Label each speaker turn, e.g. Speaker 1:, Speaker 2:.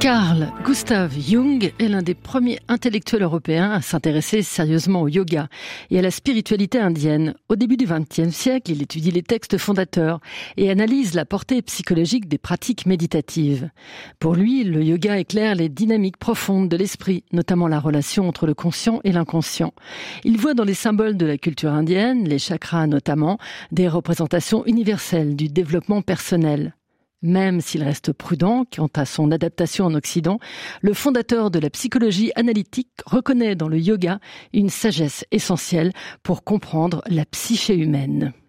Speaker 1: Carl Gustav Jung est l'un des premiers intellectuels européens à s'intéresser sérieusement au yoga et à la spiritualité indienne. Au début du XXe siècle, il étudie les textes fondateurs et analyse la portée psychologique des pratiques méditatives. Pour lui, le yoga éclaire les dynamiques profondes de l'esprit, notamment la relation entre le conscient et l'inconscient. Il voit dans les symboles de la culture indienne, les chakras notamment, des représentations universelles du développement personnel. Même s'il reste prudent quant à son adaptation en Occident, le fondateur de la psychologie analytique reconnaît dans le yoga une sagesse essentielle pour comprendre la psyché humaine.